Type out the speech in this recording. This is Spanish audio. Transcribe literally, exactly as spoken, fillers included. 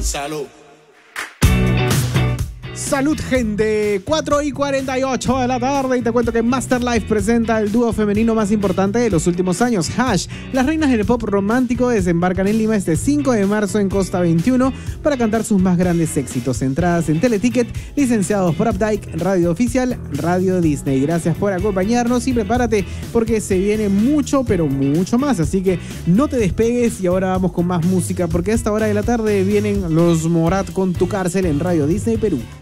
Salud. Salud, gente. cuatro y cuarenta y ocho de la tarde y te cuento que Masterlife presenta el dúo femenino más importante de los últimos años, Hash. Las reinas del pop romántico desembarcan en Lima este cinco de marzo en Costa veintiuno para cantar sus más grandes éxitos. Entradas en Teleticket, licenciados por Updike, Radio Oficial, Radio Disney. Gracias por acompañarnos y prepárate porque se viene mucho, pero mucho más. Así que no te despegues y ahora vamos con más música porque a esta hora de la tarde vienen los Morat con Tu Cárcel en Radio Disney Perú.